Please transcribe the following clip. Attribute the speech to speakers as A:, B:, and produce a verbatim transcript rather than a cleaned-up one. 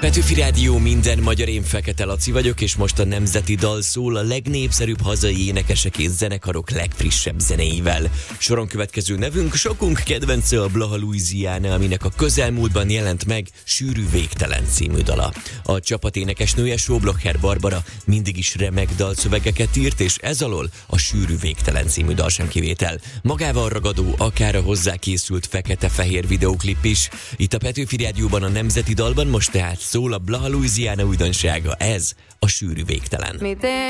A: Petőfi Rádió, minden magyar, én Fekete Laci vagyok, és most a nemzeti dal szól a legnépszerűbb hazai énekesek és zenekarok legfrissebb zenéivel. Soron következő nevünk, sokunk kedvence a Blaha Louisiana, aminek a közelmúltban jelent meg Sűrű végtelen című dala. A csapat énekesnője Sóblocher Barbara mindig is remek dalszövegeket írt, és ez alól a Sűrű végtelen című dal sem kivétel. Magával ragadó, akár a hozzá készült fekete-fehér videóklip is. Itt a Petőfi Rádióban a nemzeti dalban most tehát szól a Blaha Louisiana újdonsága, ez a Sűrű végtelen.